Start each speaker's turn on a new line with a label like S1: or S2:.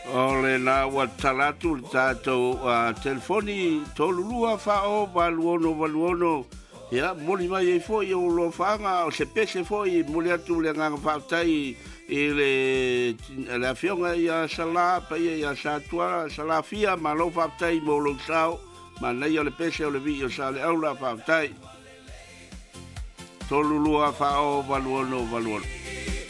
S1: O le na ua talatu le tātou telefoni tolulua whao waluono. Ia, moli mai e fo i o lo whaanga o se pese fo i moli atu le nganga whautai i le awhionga i a sala, pa i a satua, salafia, ma lo whautai mo lo sao, ma nei o le pese o le vi o sa le aula whautai. Tolulua whao waluono.